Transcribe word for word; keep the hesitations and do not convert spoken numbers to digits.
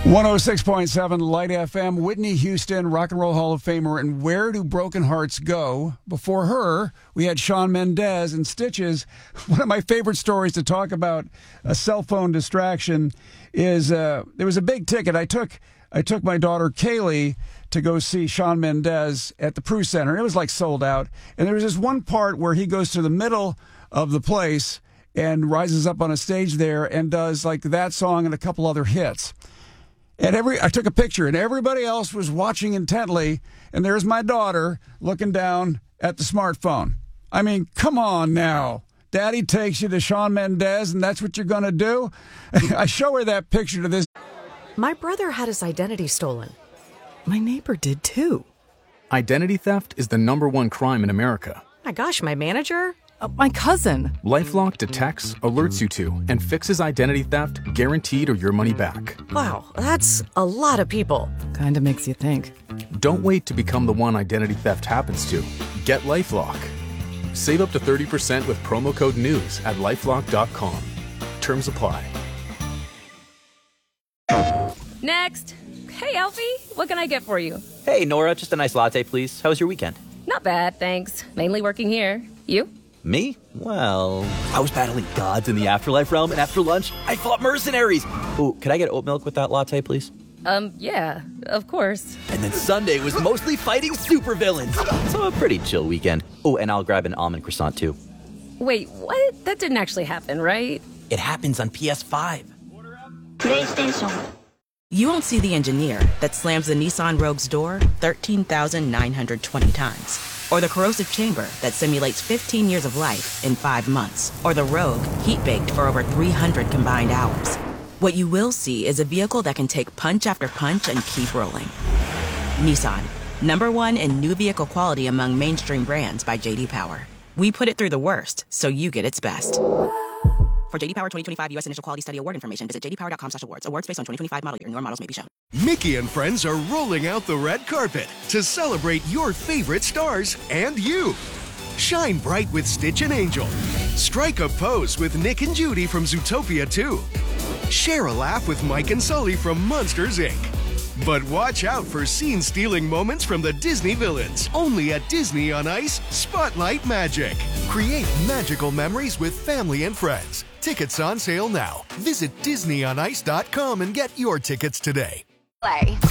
one oh six point seven Light F M, Whitney Houston, Rock and Roll Hall of Famer, and Where Do Broken Hearts Go? Before her, we had Shawn Mendes and Stitches. One of my favorite stories to talk about a cell phone distraction is uh, there was a big ticket. I took I took my daughter Kaylee to go see Shawn Mendes at the Prue Center. It was like sold out. And there was this one part where he goes to the middle of the place and rises up on a stage there and does like that song and a couple other hits. And every I took a picture, and everybody else was watching intently, and there's my daughter looking down at the smartphone. I mean, come on now. Daddy takes you to Shawn Mendes, and that's what you're going to do? I show her that picture to this. My brother had his identity stolen. My neighbor did too. Identity theft is the number one crime in America. My gosh, my manager? Uh, my cousin. LifeLock detects, alerts you to, and fixes identity theft guaranteed or your money back. Wow, that's a lot of people. Kinda makes you think. Don't wait to become the one identity theft happens to. Get LifeLock. Save up to thirty percent with promo code NEWS at lifelock dot com. Terms apply. Next. Hey, Alfie, what can I get for you? Hey, Nora, just a nice latte, please. How was your weekend? Not bad, thanks. Mainly working here. You? Me? Well, I was battling gods in the afterlife realm, and after lunch, I fought mercenaries. Ooh, could I get oat milk with that latte, please? Um, yeah, of course. And then Sunday was mostly fighting supervillains. So a pretty chill weekend. Oh, and I'll grab an almond croissant, too. Wait, what? That didn't actually happen, right? It happens on P S five. PlayStation. You won't see the engineer that slams the Nissan Rogue's door thirteen thousand nine hundred twenty times. Or the corrosive chamber that simulates fifteen years of life in five months. Or the Rogue heat-baked for over three hundred combined hours. What you will see is a vehicle that can take punch after punch and keep rolling. Nissan, number one in new vehicle quality among mainstream brands by J D Power. We put it through the worst, so you get its best. For J D Power twenty twenty-five U S Initial Quality Study Award information, visit j d power dot com slash awards. Awards based on twenty twenty-five model year. Newer models may be shown. Mickey and friends are rolling out the red carpet to celebrate your favorite stars and you. Shine bright with Stitch and Angel. Strike a pose with Nick and Judy from Zootopia two. Share a laugh with Mike and Sully from Monsters, Incorporated. But watch out for scene-stealing moments from the Disney villains. Only at Disney on Ice Spotlight Magic. Create magical memories with family and friends. Tickets on sale now. Visit disney on ice dot com and get your tickets today. Play.